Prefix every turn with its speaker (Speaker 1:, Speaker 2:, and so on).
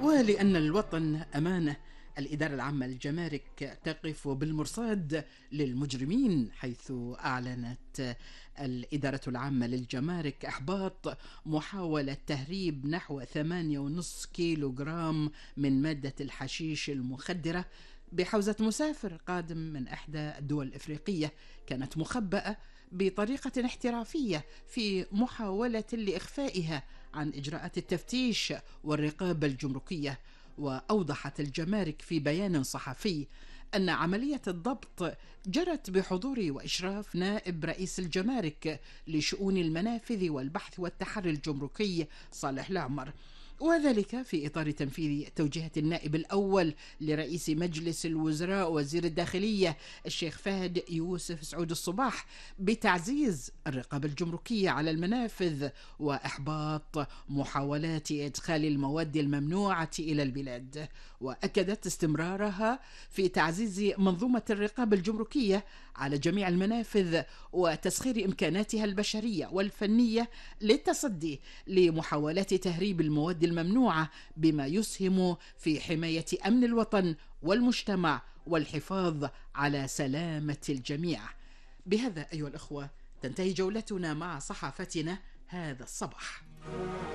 Speaker 1: ولأن الوطن أمانة، الإدارة العامة للجمارك تقف بالمرصاد للمجرمين، حيث أعلنت الإدارة العامة للجمارك إحباط محاولة تهريب نحو 8.5 كيلو جرام من مادة الحشيش المخدرة بحوزة مسافر قادم من إحدى الدول الإفريقية، كانت مخبأة بطريقة احترافية في محاولة لإخفائها عن إجراءات التفتيش والرقابة الجمركية. وأوضحت الجمارك في بيان صحفي أن عملية الضبط جرت بحضور وإشراف نائب رئيس الجمارك لشؤون المنافذ والبحث والتحري الجمركي صالح العمر، وذلك في إطار تنفيذ توجيهات النائب الأول لرئيس مجلس الوزراء وزير الداخلية الشيخ فهد يوسف سعود الصباح بتعزيز الرقابة الجمركية على المنافذ وإحباط محاولات إدخال المواد الممنوعة إلى البلاد. وأكدت استمرارها في تعزيز منظومة الرقابة الجمركية على جميع المنافذ وتسخير إمكاناتها البشرية والفنية للتصدي لمحاولات تهريب المواد الممنوعة، بما يسهم في حماية أمن الوطن والمجتمع والحفاظ على سلامة الجميع. بهذا أيها الأخوة تنتهي جولتنا مع صحافتنا هذا الصباح.